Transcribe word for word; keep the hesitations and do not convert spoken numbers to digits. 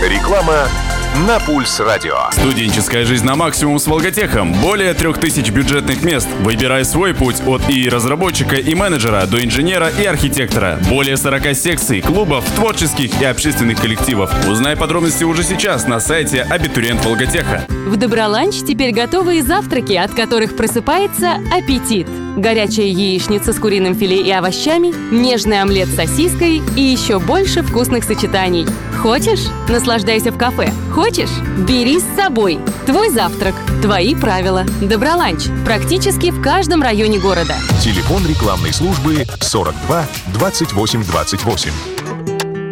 Реклама на Пульс Радио. Студенческая жизнь на максимум с Волготехом. Более трех тысяч бюджетных мест. Выбирай свой путь от и разработчика, и менеджера до инженера и архитектора. Более сорока секций, клубов, творческих и общественных коллективов. Узнай подробности уже сейчас на сайте Абитуриент Волготеха. В Доброланч теперь готовые завтраки, от которых просыпается аппетит. Горячая яичница с куриным филе и овощами, нежный омлет с сосиской и еще больше вкусных сочетаний. Хочешь? Наслаждайся в кафе. Хочешь? Бери с собой. Твой завтрак. Твои правила. Доброланч. Практически в каждом районе города. Телефон рекламной службы сорок два двадцать восемь двадцать восемь.